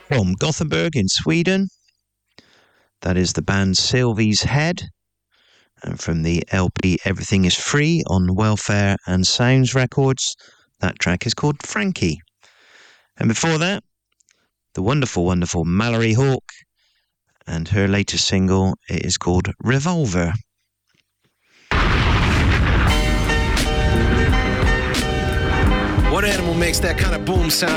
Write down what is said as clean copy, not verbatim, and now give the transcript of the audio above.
From Gothenburg in Sweden, that is the band Sylvie's Head. And from the LP Everything is Free on Welfare and Sounds Records, that track is called Frankie. And before that, the wonderful, wonderful Mallory Hawk, and her latest single, it is called Revolver. What animal makes that kind of boom sound